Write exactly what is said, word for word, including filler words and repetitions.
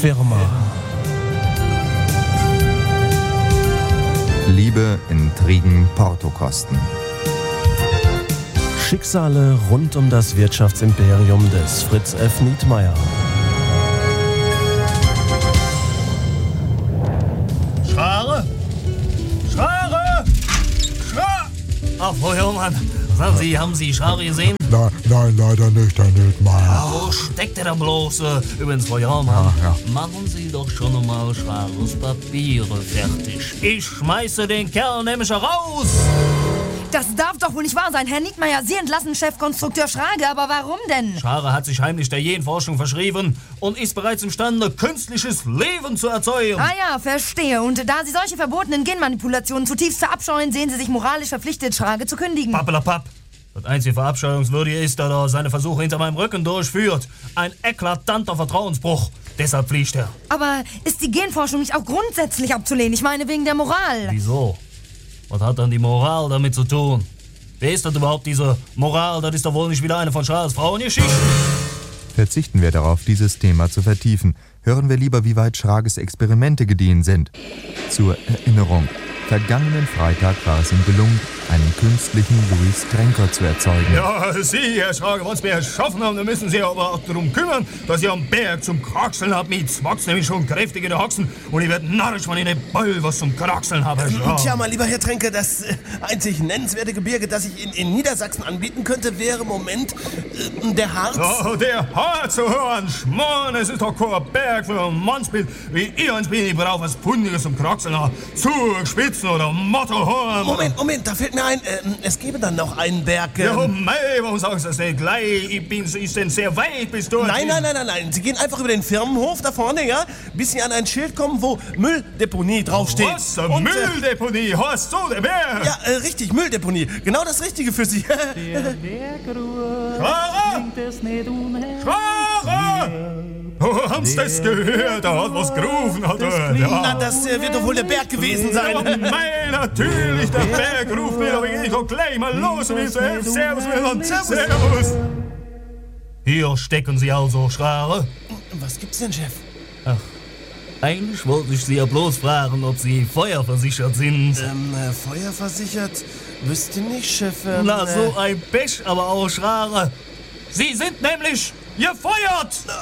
Firma. Liebe, Intrigen, Portokosten. Schicksale rund um das Wirtschaftsimperium des Fritz F. Nietmeyer. Schrare! Schrare! Schrare! Ach, Frau Hörmann, sagen Sie, haben Sie Schrare gesehen? Nein, nein, leider nicht, Herr Nietmeyer. Wo steckt der da bloß? Äh, Übrigens, Frau Hörmann, Ja, ja. machen Sie doch schon mal Schrares Papiere fertig. Ich schmeiße den Kerl nämlich raus! Das darf doch wohl nicht wahr sein, Herr Nietmeyer. Sie entlassen Chefkonstrukteur Schrage, aber warum denn? Schrare hat sich heimlich der Genforschung verschrieben und ist bereits imstande, künstliches Leben zu erzeugen. Ah ja, verstehe. Und da Sie solche verbotenen Genmanipulationen zutiefst verabscheuen, sehen Sie sich moralisch verpflichtet, Schrage zu kündigen. Pappelapapp. Das einzige Verabscheuungswürdige ist, dass er seine Versuche hinter meinem Rücken durchführt. Ein eklatanter Vertrauensbruch. Deshalb fliegt er. Aber ist die Genforschung nicht auch grundsätzlich abzulehnen? Ich meine, wegen der Moral. Wieso? Was hat dann die Moral damit zu tun? Wer ist das überhaupt, diese Moral? Das ist doch wohl nicht wieder eine von Schrares Frauengeschichten. Verzichten wir darauf, dieses Thema zu vertiefen. Hören wir lieber, wie weit Schrages Experimente gediehen sind. Zur Erinnerung. Vergangenen Freitag war es ihm gelungen, einen künstlichen Louis Trenker zu erzeugen. Ja, Sie, Herr Schrage, wenn Sie mir erschaffen haben, dann müssen Sie aber auch darum kümmern, dass ihr am Berg zum Kraxeln habt. Mit wächst nämlich schon kräftig in den Haxen und ich werde narrisch, wenn ich den Ball was zum Kraxeln habe. Ähm, tja, mal lieber Herr Trenker, das äh, einzig nennenswerte Gebirge, das ich in, in Niedersachsen anbieten könnte, wäre im Moment äh, der Harz. Oh, der Harz, so hören, Schmarrn, es ist doch kein Berg für ein Mannsbild, wie ihr uns bin. Ich brauche was Pundiges zum Kraxeln haben. Zugspitzen oder Mottohorn. Moment, Moment, da fällt mir ein, äh, es gäbe dann noch einen Berg. Äh, Ja, mei, warum sagst du das nicht gleich? Ich bin, ist denn sehr weit bis dort. Nein, nein, nein, nein, nein. Sie gehen einfach über den Firmenhof da vorne, ja? Bis Sie an ein Schild kommen, wo Mülldeponie draufsteht. Was? Eine Und, äh, Mülldeponie? Hast du, der Bär? Ja, äh, richtig, Mülldeponie. Genau das Richtige für Sie. Schrare! Schrare! Oh, haben's das gehört? Da hat was gerufen. Hat er. Ja. Na, das äh, wird doch wohl der Berg gewesen sein. Ja, mei, natürlich, der Berg ruft wieder. Aber ich geh doch gleich mal los und ich so, Servus, Wilhelm, Servus. Hier stecken Sie also, Schrare. Was gibt's denn, Chef? Eigentlich wollte ich Sie ja bloß fragen, ob Sie feuerversichert sind. Ähm, äh, feuerversichert? Wüsste nicht, Chef. Ähm, Na, äh, so ein Pech, aber auch Schrare. Sie sind nämlich gefeuert!